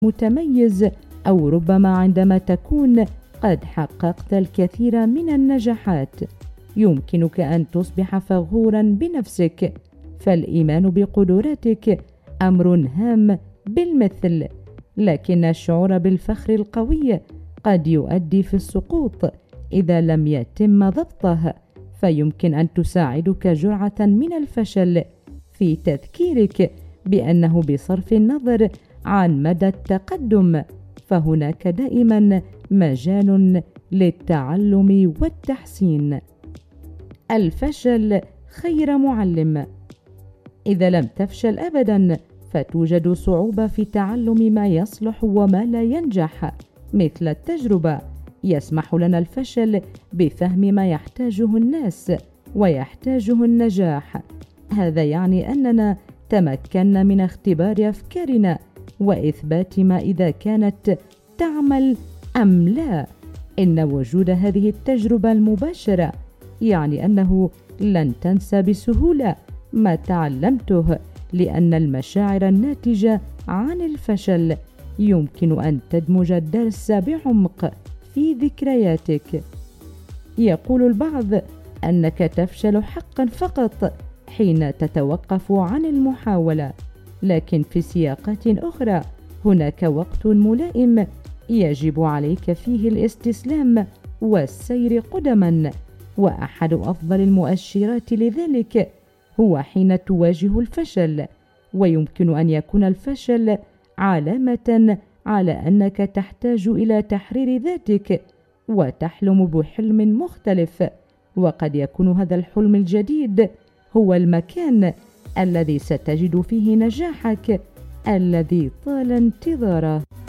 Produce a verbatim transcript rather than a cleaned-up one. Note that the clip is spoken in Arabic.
متميز، أو ربما عندما تكون قد حققت الكثير من النجاحات يمكنك أن تصبح فخورا بنفسك، فالإيمان بقدراتك أمر هام بالمثل، لكن الشعور بالفخر القوي قد يؤدي في السقوط إذا لم يتم ضبطه، فيمكن أن تساعدك جرعة من الفشل في تذكيرك بأنه بصرف النظر عن مدى التقدم فهناك دائما مجال للتعلم والتحسين. الفشل خير معلم. إذا لم تفشل أبدا فتوجد صعوبة في تعلم ما يصلح وما لا ينجح، مثل التجربة. يسمح لنا الفشل بفهم ما يحتاجه الناس ويحتاجه النجاح، هذا يعني أننا تمكنا من اختبار أفكارنا وإثبات ما إذا كانت تعمل أم لا. إن وجود هذه التجربة المباشرة يعني أنه لن تنسى بسهولة ما تعلمته، لأن المشاعر الناتجة عن الفشل يمكن أن تدمج الدرس بعمق في ذكرياتك. يقول البعض أنك تفشل حقا فقط حين تتوقف عن المحاولة، لكن في سياقات أخرى هناك وقت ملائم يجب عليك فيه الاستسلام والسير قدما، وأحد أفضل المؤشرات لذلك هو حين تواجه الفشل، ويمكن أن يكون الفشل علامة على أنك تحتاج إلى تحرير ذاتك وتحلم بحلم مختلف، وقد يكون هذا الحلم الجديد هو المكان الذي ستجد فيه نجاحك الذي طال انتظاره.